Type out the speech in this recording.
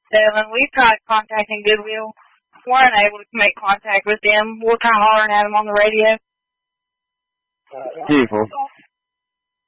7. We tried contacting Goodwill. Weren't able to make contact with them. We're kind of hollering at them on the radio. Beautiful.